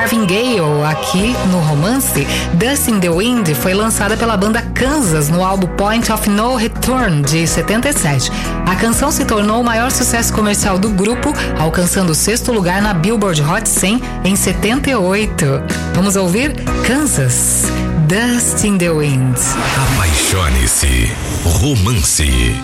Marvin Gaye, aqui no Romance. Dust in the Wind foi lançada pela banda Kansas no álbum Point of No Return, de 77. A canção se tornou o maior sucesso comercial do grupo, alcançando o 6º lugar na Billboard Hot 100 em 78. Vamos ouvir Kansas, Dust in the Wind. Apaixone-se. Romance.